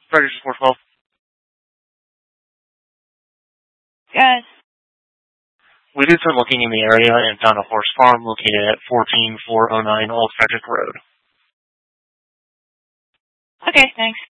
Frederick's 412. Yes. We did some looking in the area and found a horse farm located at 14409 Old Frederick Road. Okay, thanks.